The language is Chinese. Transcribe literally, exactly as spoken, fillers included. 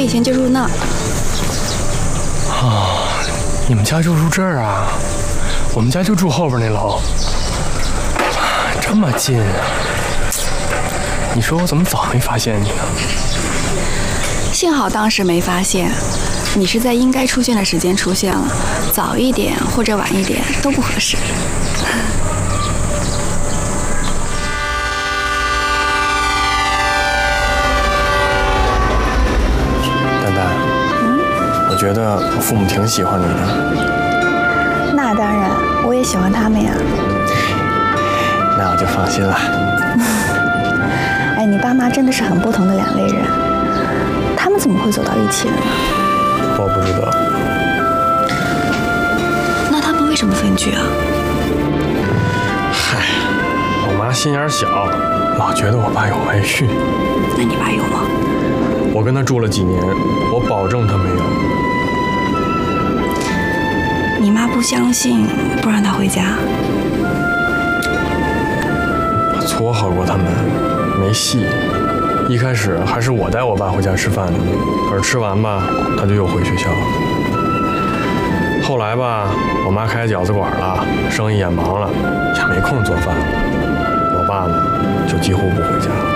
以前就住那。 啊，你们家就住这儿啊？我们家就住后边那楼，这么近啊！你说我怎么早没发现你呢？ 幸好当时没发现，你是在应该出现的时间出现了，早一点或者晚一点都不合适。 丹丹，嗯，我觉得我父母挺喜欢你的。 那当然，我也喜欢他们呀。 那我就放心了。 哎，你爸妈真的是很不同的两类人，他们怎么会走到一起了呢？ 我不知道。 那他们为什么分居啊？ 嗨，我妈心眼小，老觉得我爸有外遇。 那你爸有吗？ 我跟他住了几年，我保证他没有。 你妈不相信，不让他回家。 我撮合过他们，没戏。一开始还是我带我爸回家吃饭的，可是吃完吧，他就又回学校了。后来吧，我妈开饺子馆了，生意也忙了，也没空做饭。我爸呢，就几乎不回家。